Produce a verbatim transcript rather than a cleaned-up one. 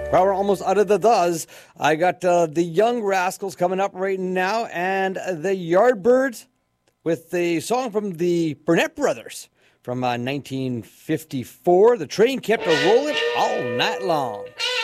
Well, we're almost out of the does. I got uh, the Young Rascals coming up right now, and the Yardbirds with the song from the Burnett Brothers from uh, nineteen fifty-four. The train kept a rolling all night long.